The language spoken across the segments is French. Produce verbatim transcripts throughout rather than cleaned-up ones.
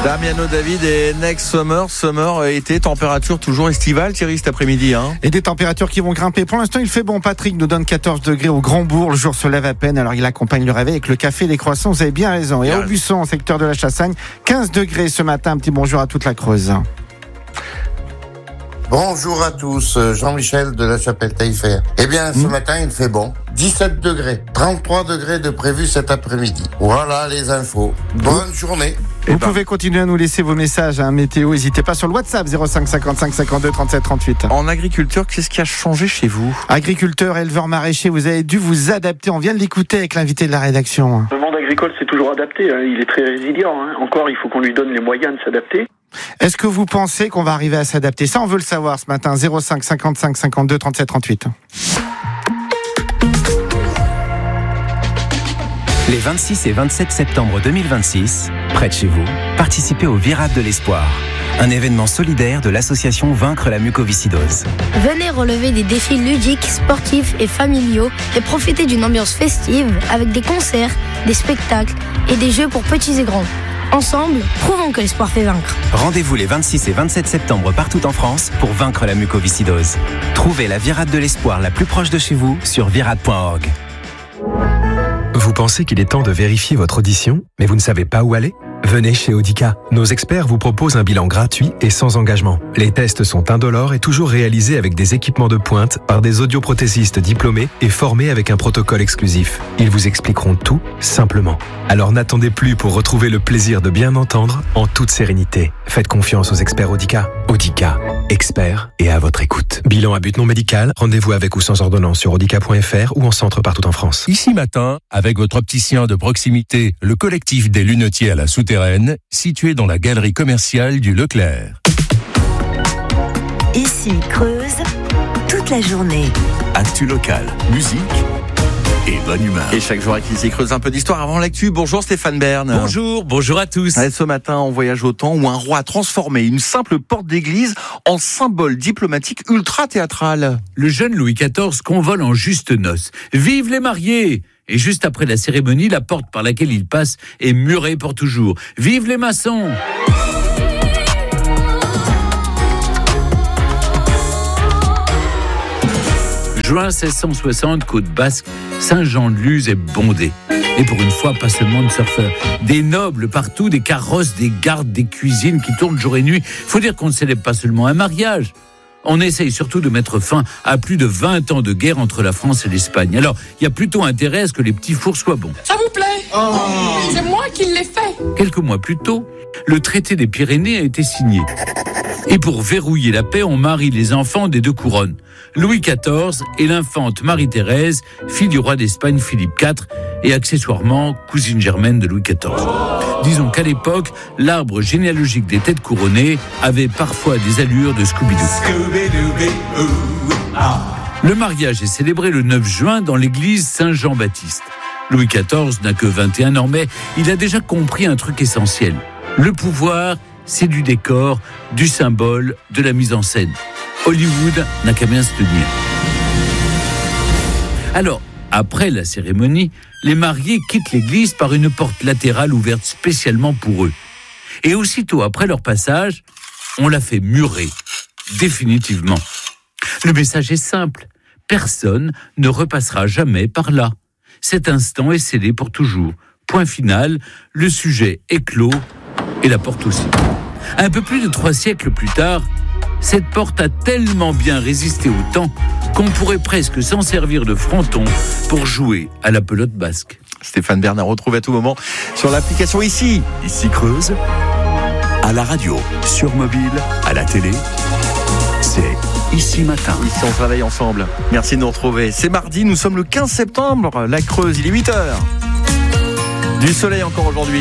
Damiano David et Next Summer, Summer, été, température toujours estivale, Thierry, cet après-midi. Hein. Et des températures qui vont grimper. Pour l'instant, il fait bon. Patrick nous donne quatorze degrés au Grand-Bourg. Le jour se lève à peine, alors il accompagne le réveil avec le café et les croissants. Vous avez bien raison. Et à Aubusson, secteur de la Chassagne, quinze degrés ce matin. Un petit bonjour à toute la Creuse. Bonjour à tous, Jean-Michel de la Chapelle-Taillefer. Eh bien, ce mmh. matin, il fait bon. dix-sept degrés, trente-trois degrés de prévu cet après-midi. Voilà les infos. Bonne journée. Vous ben. pouvez continuer à nous laisser vos messages, hein, météo. N'hésitez pas sur le WhatsApp zéro cinq cinquante-cinq cinquante-deux trente-sept trente-huit. En agriculture, qu'est-ce qui a changé chez vous ? Agriculteur, éleveur, maraîcher, vous avez dû vous adapter. On vient de l'écouter avec l'invité de la rédaction. Le monde agricole s'est toujours adapté. Hein. Il est très résilient. Hein. Encore, il faut qu'on lui donne les moyens de s'adapter. Est-ce que vous pensez qu'on va arriver à s'adapter ? Ça, on veut le savoir ce matin. zéro cinq cinquante-cinq cinquante-deux trente-sept trente-huit. Les vingt-six et vingt-sept septembre deux mille vingt-six, près de chez vous, participez au Virade de l'Espoir, un événement solidaire de l'association Vaincre la mucoviscidose. Venez relever des défis ludiques, sportifs et familiaux et profiter d'une ambiance festive avec des concerts, des spectacles et des jeux pour petits et grands. Ensemble, prouvons que l'espoir fait vaincre. Rendez-vous les vingt-six et vingt-sept septembre partout en France pour vaincre la mucoviscidose. Trouvez la Virade de l'Espoir la plus proche de chez vous sur virade point org. Vous pensez qu'il est temps de vérifier votre audition, mais vous ne savez pas où aller ? Venez chez Audica. Nos experts vous proposent un bilan gratuit et sans engagement. Les tests sont indolores et toujours réalisés avec des équipements de pointe par des audioprothésistes diplômés et formés avec un protocole exclusif. Ils vous expliqueront tout simplement. Alors n'attendez plus pour retrouver le plaisir de bien entendre en toute sérénité. Faites confiance aux experts Audica. Audica, experts et à votre écoute. Bilan à but non médical, rendez-vous avec ou sans ordonnance sur audica point f r ou en centre partout en France. Ici matin, avec votre opticien de proximité, le collectif des lunetiers à la souterraine, situé dans la galerie commerciale du Leclerc. Ici Creuse, toute la journée. Actu locale, musique et bonne humeur. Et chaque jour avec Ici Creuse, un peu d'histoire avant l'actu. Bonjour Stéphane Bern. Bonjour, bonjour à tous. Allez, ce matin, on voyage au temps où un roi a transformé une simple porte d'église en symbole diplomatique ultra théâtral. Le jeune Louis quatorze convole en juste noces. Vive les mariés! Et juste après la cérémonie, la porte par laquelle il passe est murée pour toujours. Vive les maçons! Juin seize cent soixante, côte basque, Saint-Jean-de-Luz est bondé. Et pour une fois, pas seulement de surfeurs. Des nobles partout, des carrosses, des gardes, des cuisines qui tournent jour et nuit. Faut dire qu'on ne célèbre pas seulement un mariage. On essaye surtout de mettre fin à plus de vingt ans de guerre entre la France et l'Espagne. Alors, il y a plutôt intérêt à ce que les petits fours soient bons. Ça vous plaît ? Oh. C'est moi qui l'ai fait. Quelques mois plus tôt, le traité des Pyrénées a été signé. Et pour verrouiller la paix, on marie les enfants des deux couronnes. Louis quatorze et l'infante Marie-Thérèse, fille du roi d'Espagne Philippe quatre, et accessoirement cousine germaine de Louis quatorze. Disons qu'à l'époque, l'arbre généalogique des têtes couronnées avait parfois des allures de Scooby-Doo. Scooby-Doo. Le mariage est célébré le neuf juin dans l'église Saint-Jean-Baptiste. Louis quatorze n'a que vingt et un ans, mais il a déjà compris un truc essentiel. Le pouvoir, c'est du décor, du symbole, de la mise en scène. Hollywood n'a qu'à bien se tenir. Alors, après la cérémonie, les mariés quittent l'église par une porte latérale ouverte spécialement pour eux. Et aussitôt après leur passage, on la fait murer, définitivement. Le message est simple, personne ne repassera jamais par là. Cet instant est scellé pour toujours. Point final, le sujet est clos et la porte aussi. Un peu plus de trois siècles plus tard, cette porte a tellement bien résisté au temps qu'on pourrait presque s'en servir de fronton pour jouer à la pelote basque. Stéphane Bern, retrouve à tout moment sur l'application Ici. Ici Creuse, à la radio, sur mobile, à la télé, c'est Ici Matin. Ici on travaille ensemble. Merci de nous retrouver. C'est mardi, nous sommes le quinze septembre, la Creuse, il est huit heures. Du soleil encore aujourd'hui.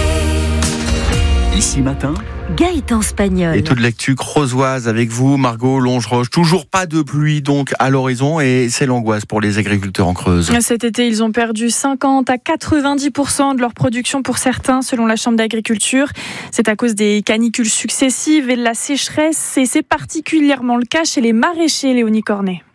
Ici Matin, Gaëtan Spagnol. Et toute l'actu creusoise avec vous, Margot Longeroche. Toujours pas de pluie donc à l'horizon et c'est l'angoisse pour les agriculteurs en Creuse. Cet été, ils ont perdu cinquante à quatre-vingt-dix pour cent de leur production pour certains, selon la Chambre d'agriculture. C'est à cause des canicules successives et de la sécheresse et c'est particulièrement le cas chez les maraîchers, Léonie Cornet.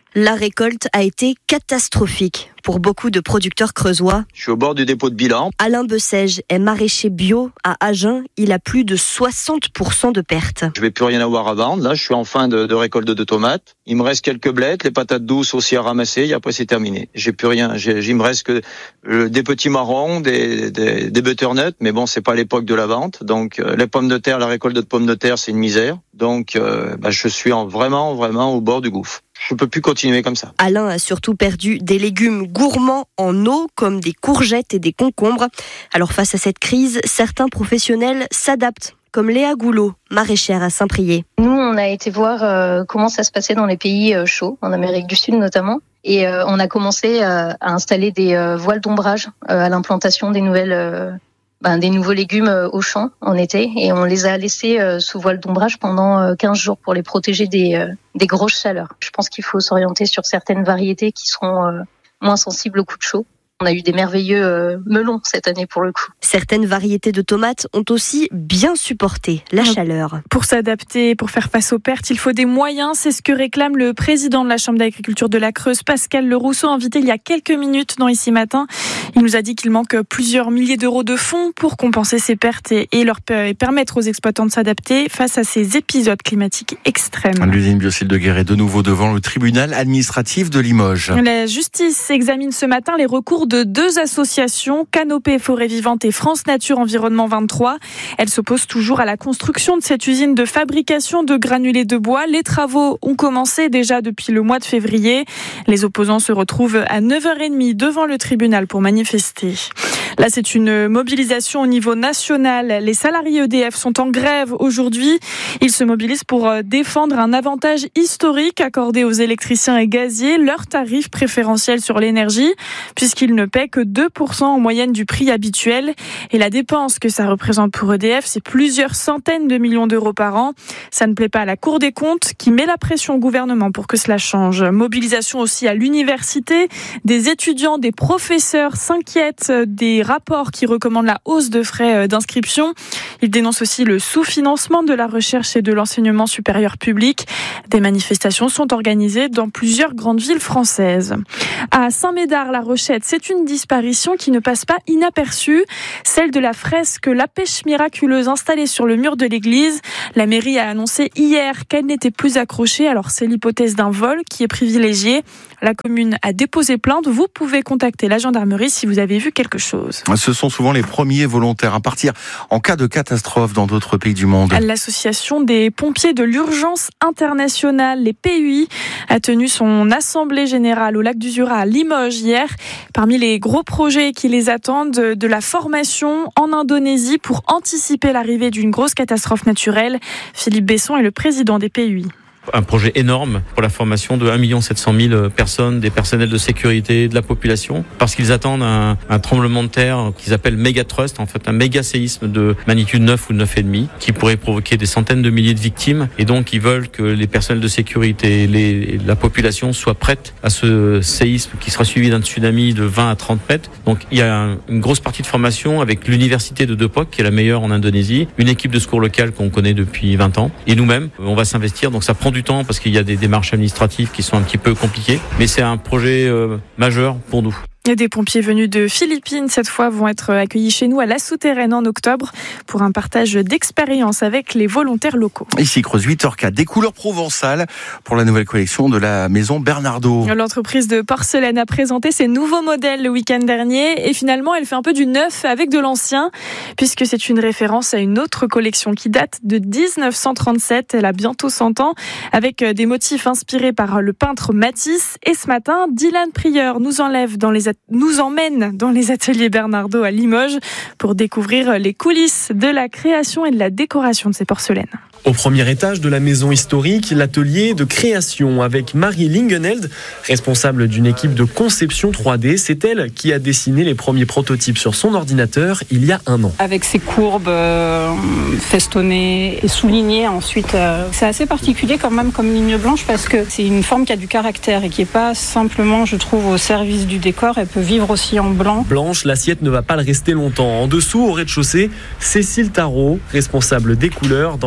La récolte a été catastrophique pour beaucoup de producteurs creusois. Je suis au bord du dépôt de bilan. Alain Bessège est maraîcher bio à Agen. Il a plus de soixante pour cent de pertes. Je vais plus rien avoir à vendre. Là, je suis en fin de, de récolte de tomates. Il me reste quelques blettes, les patates douces aussi à ramasser. Et après, c'est terminé. J'ai plus rien. J'ai, il me reste que euh, des petits marrons, des, des, des butternuts. Mais bon, c'est pas l'époque de la vente. Donc, euh, les pommes de terre, la récolte de pommes de terre, c'est une misère. Donc, euh, bah, je suis en, vraiment, vraiment au bord du gouffre. Je peux plus continuer comme ça. Alain a surtout perdu des légumes gourmands en eau, comme des courgettes et des concombres. Alors face à cette crise, certains professionnels s'adaptent, comme Léa Goulot, maraîchère à Saint-Priest. Nous, on a été voir euh, comment ça se passait dans les pays euh, chauds, en Amérique du Sud notamment. Et euh, on a commencé euh, à installer des euh, voiles d'ombrage euh, à l'implantation des nouvelles... Euh Ben, des nouveaux légumes au champ en été et on les a laissés euh, sous voile d'ombrage pendant euh, quinze jours pour les protéger des, euh, des grosses chaleurs. Je pense qu'il faut s'orienter sur certaines variétés qui seront euh, moins sensibles aux coups de chaud. On a eu des merveilleux euh, melons cette année pour le coup. Certaines variétés de tomates ont aussi bien supporté la chaleur. Pour s'adapter, pour faire face aux pertes, il faut des moyens. C'est ce que réclame le président de la Chambre d'agriculture de la Creuse, Pascal Le Rousseau, invité il y a quelques minutes dans Ici Matin. Il nous a dit qu'il manque plusieurs milliers d'euros de fonds pour compenser ces pertes et, et leur et permettre aux exploitants de s'adapter face à ces épisodes climatiques extrêmes. L'usine Biocide de Guéret de nouveau devant le tribunal administratif de Limoges. La justice examine ce matin les recours de deux associations, Canopée Forêt Vivante et France Nature Environnement vingt-trois. Elles s'opposent toujours à la construction de cette usine de fabrication de granulés de bois. Les travaux ont commencé déjà depuis le mois de février. Les opposants se retrouvent à neuf heures trente devant le tribunal pour manifester. Là, c'est une mobilisation au niveau national. Les salariés E D F sont en grève aujourd'hui. Ils se mobilisent pour défendre un avantage historique accordé aux électriciens et gaziers, leur tarif préférentiel sur l'énergie, puisqu'ils ne paient que deux pour cent en moyenne du prix habituel. Et la dépense que ça représente pour E D F, c'est plusieurs centaines de millions d'euros par an. Ça ne plaît pas à la Cour des comptes, qui met la pression au gouvernement pour que cela change. Mobilisation aussi à l'université. Des étudiants, des professeurs s'inquiètent des rapports qui recommandent la hausse de frais d'inscription. Ils dénoncent aussi le sous-financement de la recherche et de l'enseignement supérieur public. Des manifestations sont organisées dans plusieurs grandes villes françaises. À Saint-Médard-la-Rochette, c'est une disparition qui ne passe pas inaperçue, celle de la fresque La Pêche Miraculeuse installée sur le mur de l'église. La mairie a annoncé hier qu'elle n'était plus accrochée, alors c'est l'hypothèse d'un vol qui est privilégiée. La commune a déposé plainte. Vous pouvez contacter la gendarmerie si vous avez vu quelque chose. Ce sont souvent les premiers volontaires à partir en cas de catastrophe dans d'autres pays du monde. L'association des pompiers de l'urgence internationale, les P U I, a tenu son assemblée générale au lac du Jura à Limoges hier. Parmi les gros projets qui les attendent, de la formation en Indonésie pour anticiper l'arrivée d'une grosse catastrophe naturelle. Philippe Besson est le président des P U I. Un projet énorme pour la formation de un million sept cent mille personnes, des personnels de sécurité, de la population, parce qu'ils attendent un, un tremblement de terre qu'ils appellent méga trust, en fait un méga séisme de magnitude neuf ou neuf virgule cinq, qui pourrait provoquer des centaines de milliers de victimes. Et donc ils veulent que les personnels de sécurité, les, la population soient prêtes à ce séisme qui sera suivi d'un tsunami de vingt à trente mètres. Donc il y a un, une grosse partie de formation avec l'université de Depok, qui est la meilleure en Indonésie, une équipe de secours locale qu'on connaît depuis vingt ans, et nous-mêmes, on va s'investir. Donc ça prend du temps parce qu'il y a des démarches administratives qui sont un petit peu compliquées, mais c'est un projet euh, majeur pour nous. Et des pompiers venus de Philippines, cette fois, vont être accueillis chez nous à La Souterraine en octobre pour un partage d'expériences avec les volontaires locaux. Ici, Creuse huit heures quatre, des couleurs provençales pour la nouvelle collection de la maison Bernardo. L'entreprise de porcelaine a présenté ses nouveaux modèles le week-end dernier et finalement, elle fait un peu du neuf avec de l'ancien puisque c'est une référence à une autre collection qui date de dix-neuf cent trente-sept. Elle a bientôt cent ans avec des motifs inspirés par le peintre Matisse. Et ce matin, Dylan Prieur nous enlève dans les nous emmène dans les ateliers Bernardo à Limoges pour découvrir les coulisses de la création et de la décoration de ces porcelaines. Au premier étage de la maison historique, l'atelier de création avec Marie Lingenheld, responsable d'une équipe de conception trois D. C'est elle qui a dessiné les premiers prototypes sur son ordinateur il y a un an. Avec ces courbes euh, festonnées et soulignées ensuite, euh, c'est assez particulier quand même comme ligne blanche parce que c'est une forme qui a du caractère et qui n'est pas simplement, je trouve, au service du décor. Elle peut vivre aussi en blanc. Blanche, l'assiette ne va pas le rester longtemps. En dessous, au rez-de-chaussée, Cécile Tarot, responsable des couleurs dans l'atelier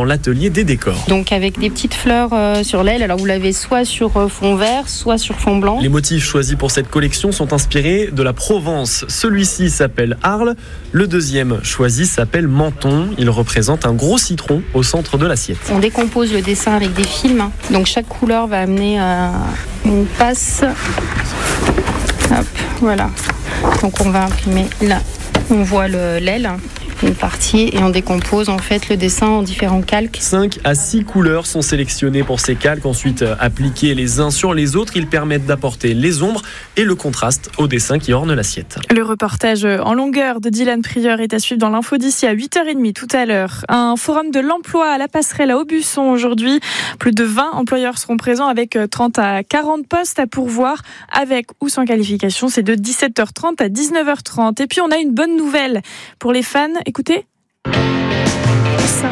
atelier des décors. Donc avec des petites fleurs euh, sur l'aile. Alors vous l'avez soit sur euh, fond vert, soit sur fond blanc. Les motifs choisis pour cette collection sont inspirés de la Provence. Celui-ci s'appelle Arles. Le deuxième choisi s'appelle Menton. Il représente un gros citron au centre de l'assiette. On décompose le dessin avec des films. Donc chaque couleur va amener euh, une passe. Hop, voilà. Donc on va imprimer là. On voit le, l'aile, une partie, et on décompose en fait le dessin en différents calques. cinq à six couleurs sont sélectionnées pour ces calques, ensuite appliqués les uns sur les autres. Ils permettent d'apporter les ombres et le contraste au dessin qui orne l'assiette. Le reportage en longueur de Dylan Prieur est à suivre dans l'info d'ici à huit heures trente tout à l'heure. Un forum de l'emploi à la passerelle à Aubusson aujourd'hui. Plus de vingt employeurs seront présents avec trente à quarante postes à pourvoir avec ou sans qualification. C'est de dix-sept heures trente à dix-neuf heures trente. Et puis on a une bonne nouvelle pour les fans. Écoutez. Ça.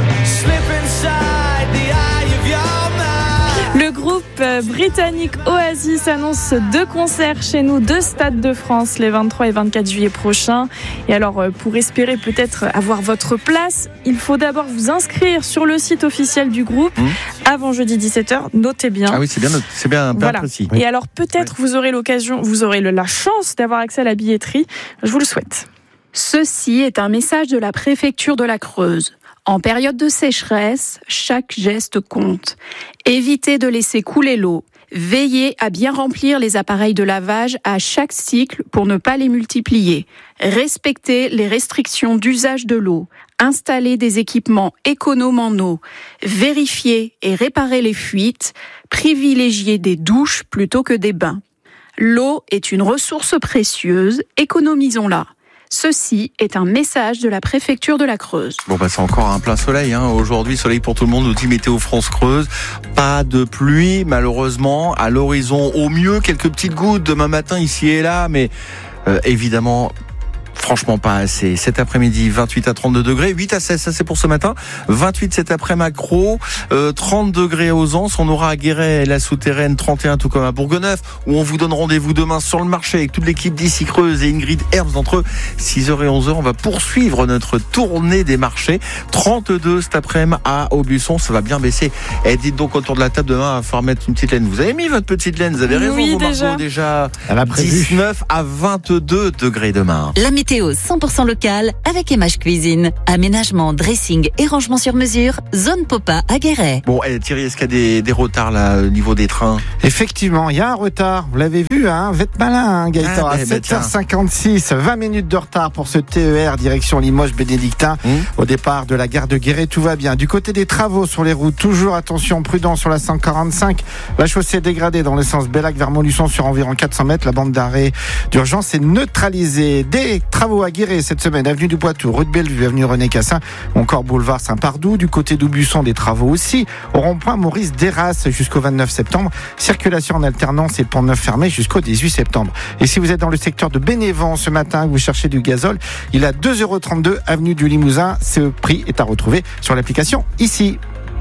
Le groupe britannique Oasis annonce deux concerts chez nous, deux stades de France les vingt-trois et vingt-quatre juillet prochains. Et alors, pour espérer peut-être avoir votre place, il faut d'abord vous inscrire sur le site officiel du groupe mmh. avant jeudi dix-sept heures. Notez bien. Ah oui, c'est bien, c'est bien, bien voilà. précis. Et alors, peut-être oui. vous aurez l'occasion, vous aurez la chance d'avoir accès à la billetterie. Je vous le souhaite. Ceci est un message de la préfecture de la Creuse. En période de sécheresse, chaque geste compte. Évitez de laisser couler l'eau. Veillez à bien remplir les appareils de lavage à chaque cycle pour ne pas les multiplier. Respectez les restrictions d'usage de l'eau. Installez des équipements économes en eau. Vérifiez et réparez les fuites. Privilégiez des douches plutôt que des bains. L'eau est une ressource précieuse, économisons-la. Ceci est un message de la préfecture de la Creuse. Bon bah c'est encore un plein soleil hein. Aujourd'hui, soleil pour tout le monde, nous dit Météo France Creuse. Pas de pluie malheureusement, à l'horizon au mieux quelques petites gouttes demain matin ici et là, mais euh, évidemment franchement pas assez. Cet après-midi, vingt-huit à trente-deux degrés, huit à seize, ça c'est pour ce matin. vingt-huit cet après Macro, euh, trente degrés aux Anses. On aura à Guéret la souterraine, trente et un tout comme à Bourgneuf, où on vous donne rendez-vous demain sur le marché avec toute l'équipe d'ici Creuse et Ingrid Herbst entre six heures et onze heures. On va poursuivre notre tournée des marchés. trente-deux cet après-midi à Aubusson, ça va bien baisser. Et dites donc autour de la table demain, il va falloir mettre une petite laine. Vous avez mis votre petite laine, vous avez raison, oui, vous déjà. Margot, déjà. dix-neuf à vingt-deux degrés demain. La météo cent pour cent locale avec Emage Cuisine. Aménagement, dressing et rangement sur mesure. Zone Popa à Guéret. Bon, eh, Thierry, est-ce qu'il y a des, des retards là au niveau des trains ? Effectivement, il y a un retard. Vous l'avez vu, hein, vous êtes malin, hein, Gaëtan. Ah, à sept heures cinquante-six, vingt minutes de retard pour ce T E R direction Limoges-Bénédictin. Mmh. Au départ de la gare de Guéret, tout va bien. Du côté des travaux sur les routes, toujours attention, prudent sur la cent quarante-cinq. La chaussée dégradée dans le sens Bellac vers Montluçon sur environ quatre cents mètres. La bande d'arrêt d'urgence est neutralisée. Des travaux à Guéret cette semaine, avenue du Poitou, rue de Bellevue, avenue René Cassin, ou encore boulevard Saint-Pardoux. Du côté d'Aubusson, des travaux aussi. Au rond-point Maurice Derras jusqu'au vingt-neuf septembre. Circulation en alternance et pont neuf fermé jusqu'au dix-huit septembre. Et si vous êtes dans le secteur de Bénévent ce matin, vous cherchez du gazole, il a deux euros trente-deux avenue du Limousin. Ce prix est à retrouver sur l'application ici.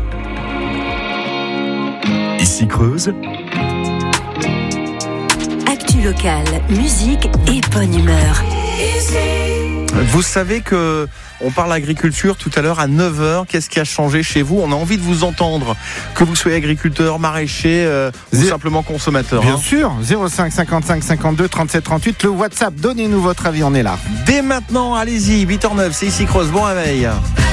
Ici Creuse. Actu locale, musique et bonne humeur. Vous savez que on parle agriculture tout à l'heure à neuf heures. Qu'est-ce qui a changé chez vous ? On a envie de vous entendre. Que vous soyez agriculteur, maraîcher euh, ou Zé... simplement consommateur. Bien hein. sûr, zéro cinq cinquante-cinq cinquante-deux trente-sept trente-huit, le WhatsApp. Donnez-nous votre avis, on est là. Dès maintenant, allez-y, huit heures zéro neuf, c'est ici Creuse. Bon réveil.